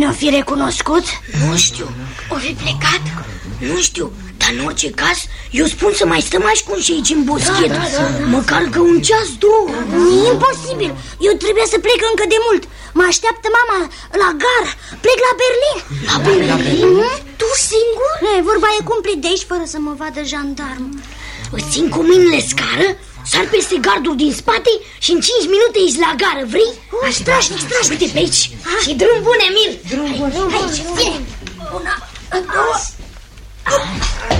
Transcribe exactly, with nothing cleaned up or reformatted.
n-o fi recunoscut? Nu știu, o fi plecat? Nu știu, dar în orice caz eu spun să mai stăm ascunși aici în boschet. da, da, da. Măcar că un ceas, două. E imposibil, eu trebuie să plec încă de mult. Mă așteaptă mama la gară. Plec la Berlin. La Berlin? Hmm? Tu singur? E, vorba e cumplit de aici fără să mă vadă jandarm. Îți țin cu mâinile scară, sar peste gardul din spate și în cinci minute ești la gară, vrei? Oh, strașnic, strașnic. Uite pe aici. Ha. Și drum bun, Emil. Drum bun. Aici, vine. Una, două.